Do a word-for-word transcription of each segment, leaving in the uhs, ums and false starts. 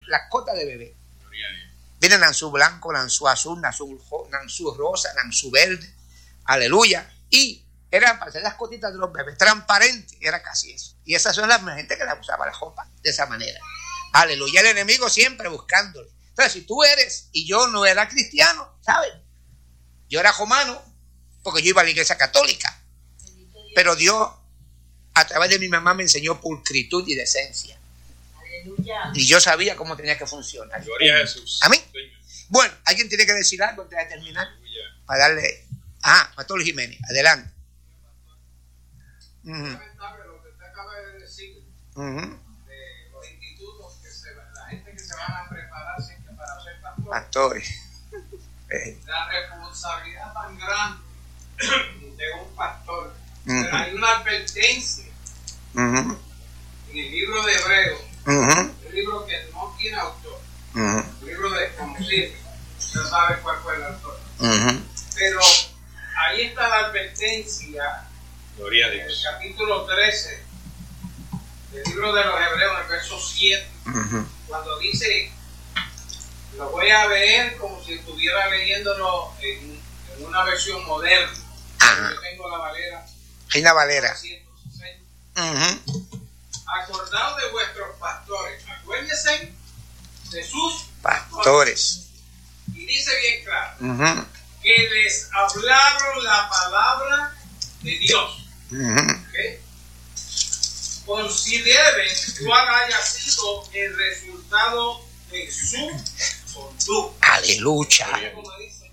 las cotas de bebé. Viene nanzú blanco, nanzú azul, nanzú, nanzú rosa, nanzú verde. Aleluya. Y eran para hacer las cotitas de los bebés transparentes. Era casi eso. Y esas son las gente que las usaba la ropa de esa manera. Aleluya. El enemigo siempre buscándole. Entonces, si tú eres y yo no era cristiano, ¿sabes? Yo era romano porque yo iba a la iglesia católica. Pero Dios, a través de mi mamá, me enseñó pulcritud y decencia. Aleluya. Y yo sabía cómo tenía que funcionar. Gloria a Jesús. Amén. Bueno, alguien tiene que decir algo antes de terminar. Aleluya. Para darle. Ah, Pastor Jiménez, adelante. Uh-huh. Lo que usted acaba de decir, uh-huh. de los institutos, que se, la gente que se van a prepararse para ser pastores. Pastores. La responsabilidad tan grande de un pastor. Uh-huh. Pero hay una advertencia uh-huh. en el libro de Hebreos, uh-huh. un libro que no tiene autor, uh-huh. un libro desconocido. Usted sabe cuál fue el autor. Uh-huh. Pero ahí está la advertencia. Gloria a En el Dios. capítulo trece del libro de los Hebreos, en el verso siete, uh-huh. cuando dice, lo voy a leer como si estuviera leyéndolo en, en una versión moderna. Ajá. Yo tengo la Valera. Reina Valera. ciento sesenta. Uh-huh. Acordaos de vuestros pastores, acuérdense de sus Pastores. Y dice bien claro, Uh-huh. que les hablaron la palabra de Dios. Uh-huh. ¿Okay? Consideren cuál haya sido el resultado de su conducta. Aleluya. Como dice,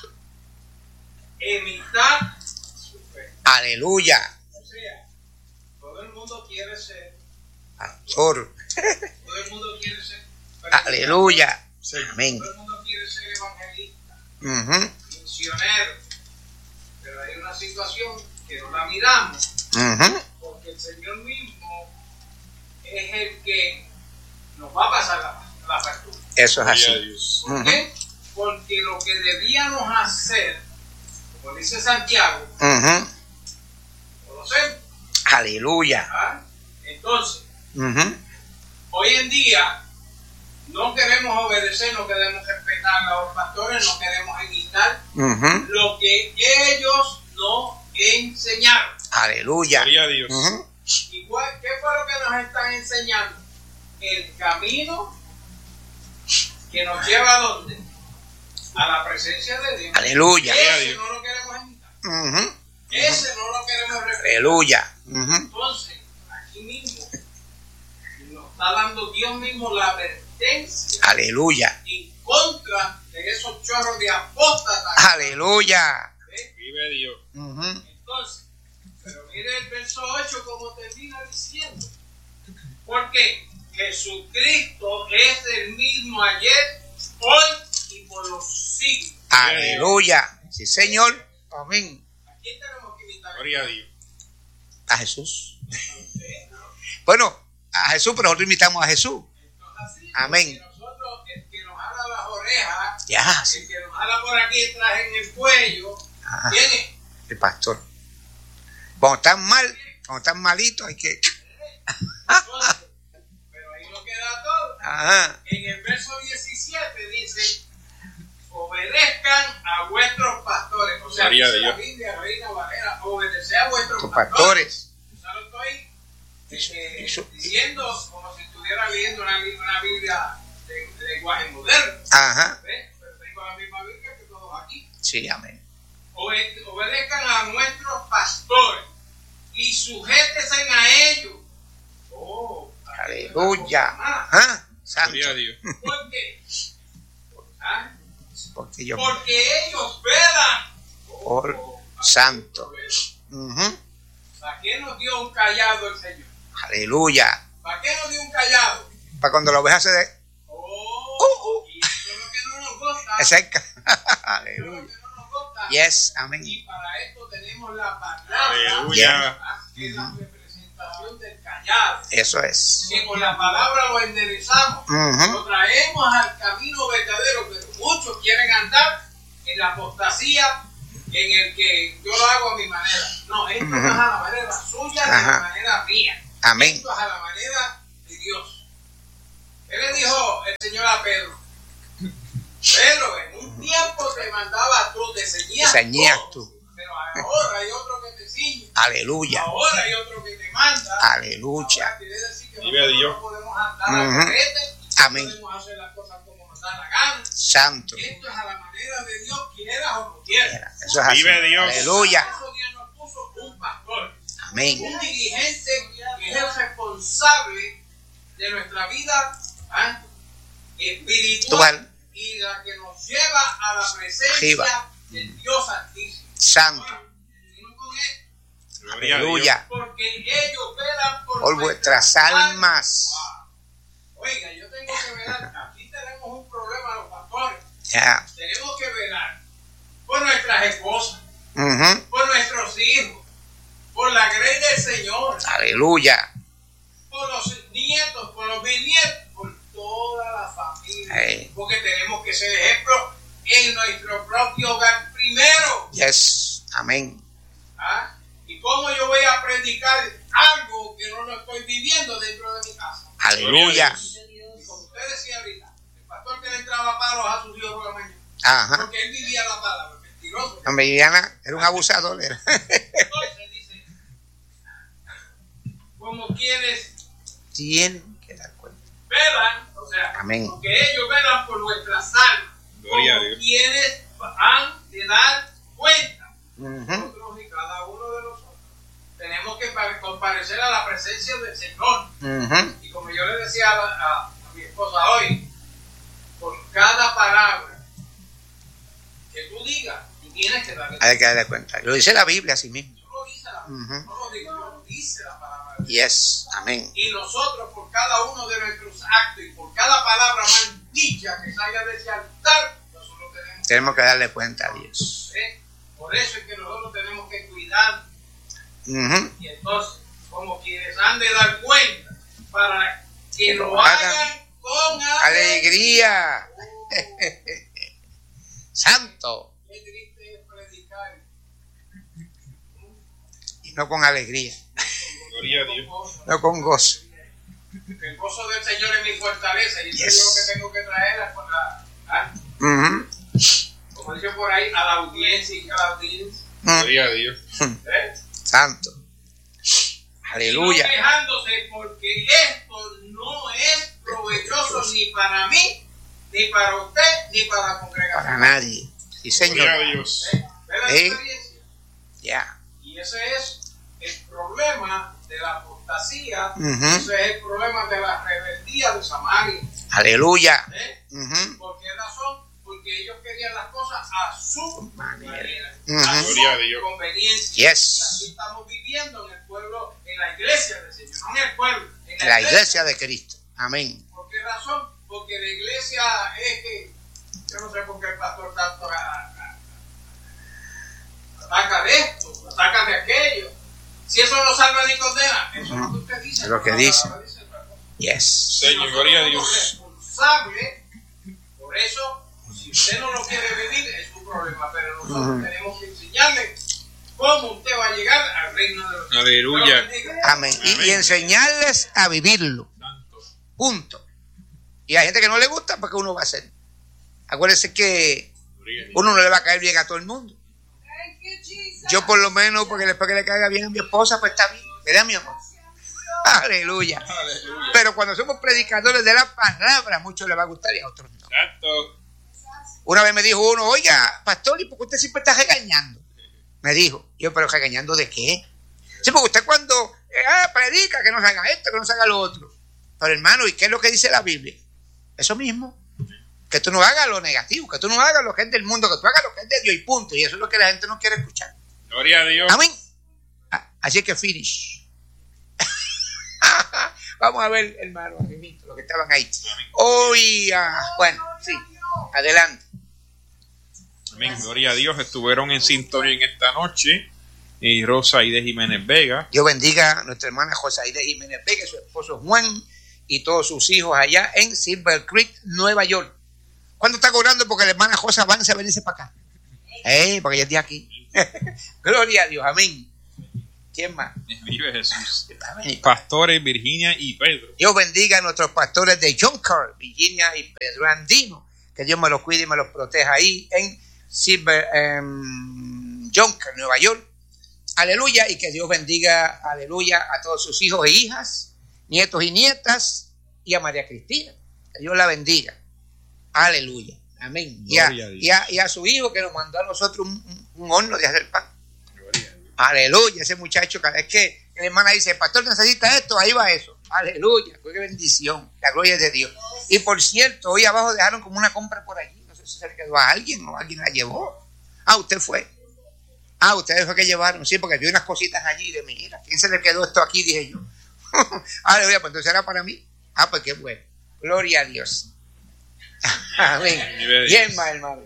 imitad su fe. Aleluya. O sea, todo el mundo quiere ser Pastor. todo el mundo quiere ser Aleluya. Amén. todo el mundo quiere ser evangelista, Uh-huh. misionero, pero hay una situación que no la miramos, Uh-huh. porque el Señor mismo es el que nos va a pasar la, la factura. Eso es Gloria a así. Dios. ¿Por qué? Porque lo que debíamos hacer, como dice Santiago, Uh-huh. no lo sé. Aleluya. ¿Ah? Entonces, Uh-huh. hoy en día no queremos obedecer, no queremos respetar a los pastores, no queremos imitar Uh-huh. lo que ellos nos enseñaron. Aleluya. Gloria a Dios. Uh-huh. ¿Y cuál, qué fue lo que nos están enseñando? El camino que nos lleva a dónde? A la presencia de Dios. Aleluya. Ese no lo queremos imitar. Uh-huh. Ese no lo queremos respetar. Aleluya. Uh-huh. Entonces, aquí mismo nos está dando Dios mismo la advertencia Aleluya. en contra de esos chorros de apóstatas. Aleluya. ¿Ve? Vive Dios. Uh-huh. Entonces, pero mire el verso ocho como termina diciendo. Porque Jesucristo es el mismo ayer, hoy y por los siglos. Aleluya. Sí, Señor. Amén. ¿A quién tenemos que imitar? Gloria a Dios. A Jesús. Bueno, a Jesús, pero nosotros imitamos a Jesús. Entonces, así, Amén. porque nosotros, el que nos jala las orejas, Ya. el que nos jala por aquí detrás en el cuello, Ajá. ¿quién es? El pastor. Cuando están mal, cuando están malitos, hay que. Entonces, pero ahí no queda todo. Ajá. En el verso diecisiete dice, obedezcan a vuestros pastores. O sea, Gloria a dice la Dios. Biblia, Reina Valera, obedecer a vuestros Tus pastores. pastores. Yo lo estoy eh, Eso- diciendo como si estuviera leyendo una, una Biblia de, de lenguaje moderno. Ajá. ¿Ves? Pero tengo la misma Biblia que todos aquí. Sí, amén. Obede- obedezcan a nuestros pastores y sujétense a ellos. Oh, Aleluya. Ah, Ajá. Santo. Gloria a Dios. ¿por qué? ¿Ah? Porque yo. Porque ellos velan Por Oh, santo. Ujú. ¿Para qué nos dio un callado el Señor? Aleluya. ¿Para qué nos dio un callado? Para cuando la oveja se dé. Oh, y eso es lo que no nos gusta. Se acerca. Eso es lo Aleluya. que no nos gusta. Yes, amén. Y para esto tenemos la palabra, Aleluya. que es la representación del callado. Eso es. Que con la palabra lo enderezamos, Ujú. lo traemos al camino verdadero, pero muchos quieren andar en la apostasía en el que yo lo hago a mi manera. No, esto Ujú. no es a la manera suya, ni a Ajá. la manera mía. Amén. Esto es a la manera de Dios. Él le dijo el Señor a Pedro, Pedro, en un tiempo te mandaba tú, te ceñías, te ceñías tú. Pero ahora hay otro que te ciñe. Aleluya. Ahora hay otro que te manda. Aleluya. Ahora quiere decir que Vive Dios. no podemos andar al garete, Amén. no podemos hacer las cosas como nos da la gana. Santo. Esto es a la manera de Dios, quieras o no quieras. Eso es así. Vive Dios. Aleluya. Por eso Dios nos puso un pastor. Amén. Un dirigente que es el responsable de nuestra vida, ¿ah?, espiritual y la que nos lleva a la presencia Arriba. del Dios Altísimo. Santo. Sino con él, Aleluya. porque ellos velan por, Por vuestras almas. Wow. Oiga, yo tengo que velar. Aquí tenemos un problema los pastores. Ya. Tenemos que velar por nuestras esposas, Ujú. por nuestros hijos, por la grey del Señor, Aleluya. por los nietos, por los bisnietos, por toda la familia. Hey. Porque tenemos que ser ejemplo en nuestro propio hogar primero. Yes. Amén. ¿Ah? ¿Y cómo yo voy a predicar algo que no lo estoy viviendo dentro de mi casa? Aleluya. Y como usted decía ahorita, el pastor que le entraba palos a sus hijos por la mañana, Ajá. porque él vivía la palabra, mentiroso. Hombre, Viviana era un abusador. Era. Entonces dice, como quienes Tienen que dar cuenta. velan, o sea, Amén. porque ellos velan por vuestras almas, Gloria a como Dios. quienes han de dar cuenta. Ujú. Nosotros y cada uno de nosotros tenemos que pa- comparecer a la presencia del Señor. Ujú. Y como yo le decía a, la- a- a mi esposa hoy, por cada palabra que tú digas, tú tienes que darle Hay que darle cuenta. Lo dice la Biblia así mismo. Yo lo dice la, Ujú. no lo digo yo, lo dice la palabra de Dios. Yes. Amén. Y nosotros, por cada uno de nuestros actos y por cada palabra mal dicha que salga de ese altar, nosotros tenemos, Tenemos que darle cuenta a Dios. ¿eh? Por eso es que nosotros tenemos que cuidar. Ujú. Y entonces, como quienes han de dar cuenta, para que Que lo lo hagan hagan con alegría. Alegría. Oh, Santo. qué triste es predicar. Y no con alegría. Gloria a Dios. No con gozo. El gozo del Señor es mi fortaleza y eso Yes. es lo que tengo que traer a, a- a- Ujú. como dice por ahí, a la audiencia y a la audiencia. Gloria a Dios. ¿eh? Santo. Y no Aleluya. quejándose porque esto no es provechoso ni para mí, ni para usted, ni para la congregación. Para nadie. Sí, Gloria a Señor. Dios. ¿Eh? ¿Ve la Sí. experiencia? Ya. Y ese es el problema de la apostasía, Ujú. ese es el problema de la rebeldía de Samaria. Aleluya. ¿eh? Ujú. ¿Por qué razón? Porque ellos querían las cosas a su Manera. manera, Ujú. a su Gloria a Dios. conveniencia. Y Yes. así estamos viviendo en el pueblo, en la iglesia del Señor, no en el pueblo, en la, La iglesia. iglesia de Cristo. Amén. ¿Por qué razón? Porque la iglesia es que, yo no sé por qué el pastor tanto a- a- ataca de esto, ataca de aquello. Si eso no salva ni condena, eso es lo que usted dice. Es lo que la dice. palabra dice otra cosa. Yes. Señor, gloria a Somos Dios. responsables, por eso, si usted no lo quiere vivir, es su problema, pero nosotros Ujú. tenemos que enseñarle cómo usted va a llegar al reino de los cielos. Aleluya. Dios lo bendiga. Amén. Y, y enseñarles a vivirlo. Santo. Punto. Y hay gente que no le gusta porque uno va a hacer. Acuérdense que Gloria a Dios. uno no le va a caer bien a todo el mundo. Yo por lo menos, porque después que le caiga bien a mi esposa, pues está bien. ¿Verdad, mi amor? Aleluya. Aleluya. Pero cuando somos predicadores de la palabra, a muchos les va a gustar y a otros no. Santo. Una vez me dijo uno, oiga, pastor, ¿y por qué usted siempre está regañando? Me dijo, yo, pero ¿regañando de qué? Sí, porque usted cuando eh, ah, predica que no se haga esto, que no se haga lo otro. Pero hermano, ¿y qué es lo que dice la Biblia? Eso mismo. Que tú no hagas lo negativo, que tú no hagas lo que es del mundo, que tú hagas lo que es de Dios y punto. Y eso es lo que la gente no quiere escuchar. Gloria a Dios. Amén. Ah, así que finish. Vamos a ver, hermano, amiguito, los que estaban ahí. Hoy, ah, bueno, sí, adelante. Amén. Gloria a Dios. Estuvieron en sintonía en esta noche. Y Rosa y de Jiménez Vega. Dios bendiga a nuestra hermana Josaide Jiménez Vega, su esposo Juan y todos sus hijos allá en Silver Creek, Nueva York. ¿Cuándo está cobrando? Porque la hermana Josa avance a venirse para acá. Eh, porque ella es de aquí. Gloria a Dios, amén. ¿Quién más? Vive Jesús. Pastores Virginia y Pedro. Dios bendiga a nuestros pastores de Jonker, Virginia y Pedro Andino. Que Dios me los cuide y me los proteja ahí en Silver, um, Jonker, Nueva York. Aleluya. Y que Dios bendiga, aleluya, a todos sus hijos e hijas, nietos y nietas, y a María Cristina. Que Dios la bendiga. Aleluya. Amén. Y a, y, a, y a su hijo que nos mandó a nosotros un, un, un horno de hacer pan. Aleluya. Ese muchacho, cada vez que la hermana dice, el pastor necesita esto, ahí va eso. Aleluya. Qué bendición. La gloria es de Dios. Y por cierto, hoy abajo dejaron como una compra por allí. No sé si se le quedó a alguien o alguien la llevó. Ah, usted fue. Ah, ustedes fue que llevaron. Sí, porque vi unas cositas allí de mira. ¿Quién se le quedó esto aquí? Dije yo. Aleluya. Pues entonces era para mí. Ah, pues qué bueno. Gloria a Dios. Amén. Bien, más hermano.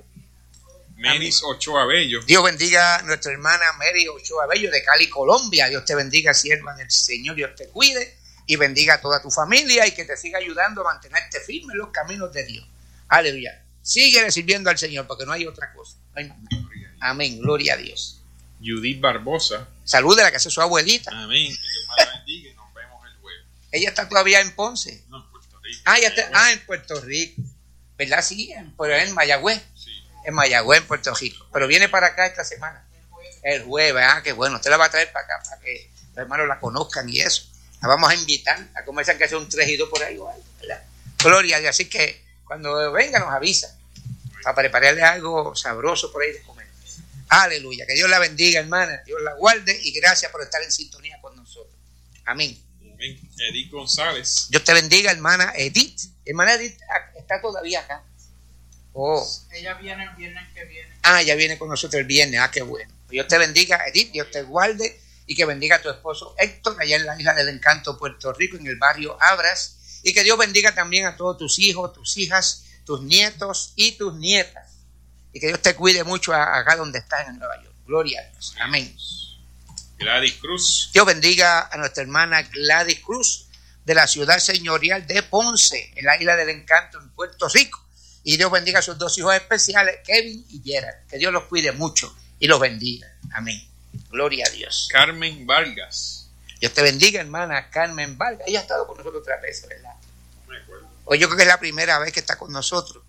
Meris Ochoa Bello. Dios bendiga a nuestra hermana Mary Ochoa Bello de Cali, Colombia. Dios te bendiga, sierva del Señor. Dios te cuide y bendiga a toda tu familia y que te siga ayudando a mantenerte firme en los caminos de Dios. Aleluya. Sigue sirviendo al Señor porque no hay otra cosa. No hay más nada. Amén. Gloria a Dios. Judith Barbosa. Salude a la que hace su abuelita. Amén. Que Dios me la bendiga y nos vemos el jueves. Ella está todavía en Ponce. No, en Puerto Rico. Ah, ya está, ah, en Puerto Rico. ¿Verdad? Sí, en, pero en Mayagüez. Sí. En Mayagüez, en Puerto Rico. Pero viene para acá esta semana. El jueves. Ah, qué bueno. Usted la va a traer para acá para que los hermanos la conozcan y eso. La vamos a invitar a comer, que hacer un tres y dos por ahí. ¿Verdad? Gloria a Dios. Así que cuando venga nos avisa para prepararle algo sabroso por ahí de comer. Aleluya. Que Dios la bendiga, hermana. Dios la guarde y gracias por estar en sintonía con nosotros. Amén. Amén. Edith González. Dios te bendiga, hermana Edith. Hermana Edith está todavía acá. Oh. Ella viene el viernes que viene. Ah, ella viene con nosotros el viernes. Ah, qué bueno. Dios te bendiga, Edith. Dios te guarde y que bendiga a tu esposo Héctor allá en la Isla del Encanto, Puerto Rico, en el barrio Abras. Y que Dios bendiga también a todos tus hijos, tus hijas, tus nietos y tus nietas. Y que Dios te cuide mucho acá donde estás en Nueva York. Gloria a Dios. Amén. Gladys Cruz. Dios bendiga a nuestra hermana Gladys Cruz de la ciudad señorial de Ponce, en la Isla del Encanto, en Puerto Rico. Y Dios bendiga a sus dos hijos especiales, Kevin y Gerard. Que Dios los cuide mucho y los bendiga. Amén. Gloria a Dios. Carmen Vargas. Dios te bendiga, hermana Carmen Vargas. Ella ha estado con nosotros otra vez, ¿verdad? No me acuerdo. Hoy yo creo que es la primera vez que está con nosotros.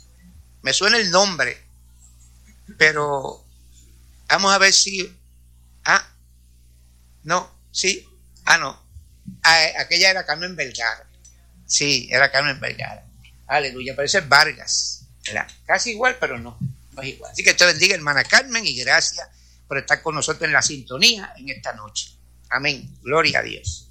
Me suena el nombre, pero vamos a ver si... Ah, no, sí, ah, no. Ah, aquella era Carmen Vergara. Sí, era Carmen Vergara. Aleluya, parece Vargas, ¿verdad? Casi igual, pero no, no es igual. Así que te bendiga, hermana Carmen, y gracias por estar con nosotros en la sintonía en esta noche. Amén. Gloria a Dios.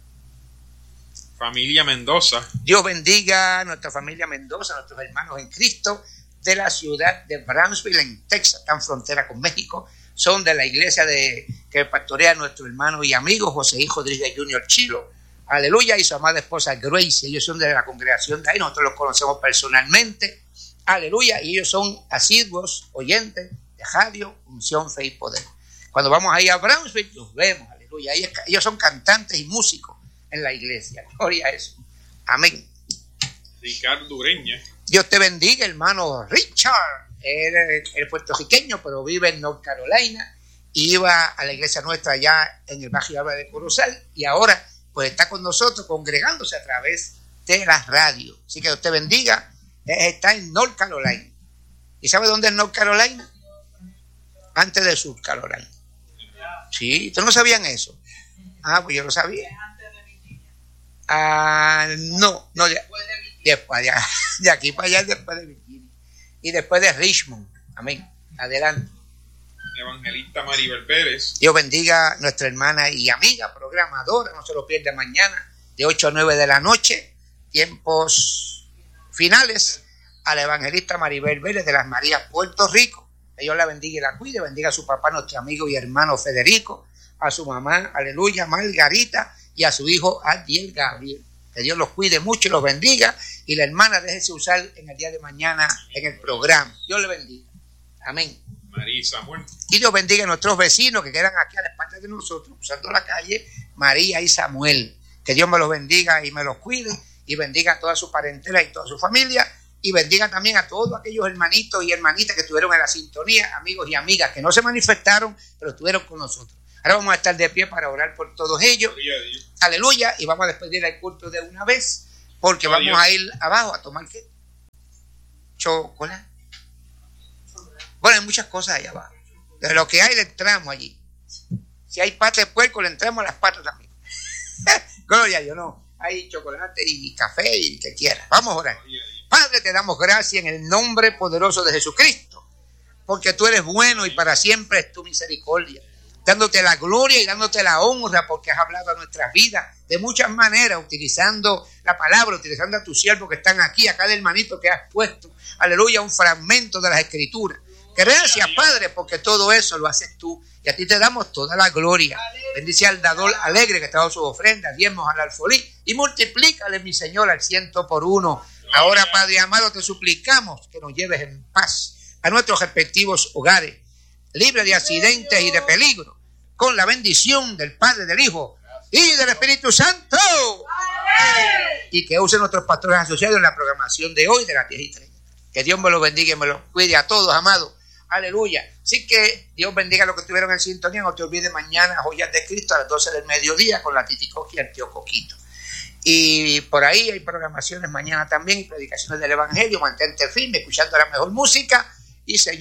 Familia Mendoza. Dios bendiga a nuestra familia Mendoza, a nuestros hermanos en Cristo de la ciudad de Brownsville, en Texas, tan frontera con México. Son de la iglesia de que pastorea nuestro hermano y amigo José I. Rodríguez junior Chilo. Aleluya. Y su amada esposa Grace. Ellos son de la congregación de ahí. Nosotros los conocemos personalmente. Aleluya. Y ellos son asiduos oyentes de radio, unción, fe y poder. Cuando vamos ahí a Brownsville, los vemos. Aleluya. Ellos son cantantes y músicos en la iglesia. Gloria a eso. Amén. Ricardo Ureña. Dios te bendiga, hermano Richard. Él es puertorriqueño, pero vive en North Carolina. Iba a la iglesia nuestra allá en el barrio Álvarez de Corozal. Y ahora, pues está con nosotros congregándose a través de la radio. Así que Dios te bendiga. Está en North Carolina. ¿Y sabe dónde es North Carolina? Antes de South Carolina. Sí, ¿ustedes no sabían eso? Ah, pues yo lo sabía. Ah, no, no, ya, después de, de aquí para allá, después de Virginia. Y después de Richmond. Amén. Adelante. Evangelista Maribel Pérez. Dios bendiga a nuestra hermana y amiga programadora. No se lo pierda mañana, de ocho a nueve de la noche. Tiempos finales. A la evangelista Maribel Pérez de las Marías, Puerto Rico. Que Dios la bendiga y la cuide. Bendiga a su papá, nuestro amigo y hermano Federico. A su mamá, aleluya, Margarita. Y a su hijo Adiel Gabriel. Que Dios los cuide mucho y los bendiga. Y la hermana déjese usar en el día de mañana en el programa. Dios le bendiga. Amén. María y Samuel. Y Dios bendiga a nuestros vecinos que quedan aquí a la espalda de nosotros, usando la calle, María y Samuel. Que Dios me los bendiga y me los cuide. Y bendiga a toda su parentela y toda su familia. Y bendiga también a todos aquellos hermanitos y hermanitas que estuvieron en la sintonía, amigos y amigas que no se manifestaron, pero estuvieron con nosotros. Ahora vamos a estar de pie para orar por todos ellos. Aleluya. Y vamos a despedir el culto de una vez, porque Adiós. vamos a ir abajo a tomar ¿qué? Chocolate. Bueno, hay muchas cosas allá abajo. De lo que hay le entramos allí. Si hay pata de puerco, le entramos a las patas también. Gloria, yo no. Hay chocolate y café y que quieras. Vamos a orar. Padre, te damos gracias en el nombre poderoso de Jesucristo, porque tú eres bueno y para siempre es tu misericordia. Dándote la gloria y dándote la honra, porque has hablado a nuestras vidas de muchas maneras, utilizando la palabra, utilizando a tus siervos que están aquí, a cada hermanito que has puesto. Aleluya, un fragmento de las Escrituras. Gracias, Padre, porque todo eso lo haces tú. Y a ti te damos toda la gloria. Bendice al dador alegre que ha dado sus ofrendas, diezmos al alfolí. Y multiplícale, mi Señor, al ciento por uno. Ahora, Padre amado, te suplicamos que nos lleves en paz a nuestros respectivos hogares, libre de accidentes y de peligro, con la bendición del Padre, del Hijo y del Espíritu Santo. Y que use nuestros pastores asociados en la programación de hoy de las diez y treinta. Que Dios me lo bendiga y me lo cuide a todos, amados. Aleluya. Así que Dios bendiga a los que estuvieron en sintonía. No te olvides mañana, Joyas de Cristo, a las doce del mediodía, con la Titicoqui y el tío Coquito. Y por ahí hay programaciones mañana también, predicaciones del Evangelio. Mantente firme, escuchando la mejor música. Y Señor.